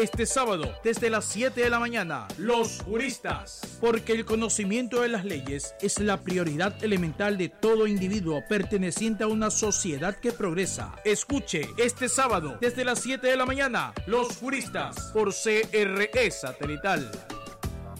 Este sábado, desde las 7 de la mañana, Los Juristas. Porque el conocimiento de las leyes es la prioridad elemental de todo individuo perteneciente a una sociedad que progresa. Escuche este sábado, desde las 7 de la mañana, Los Juristas, por CRE Satelital.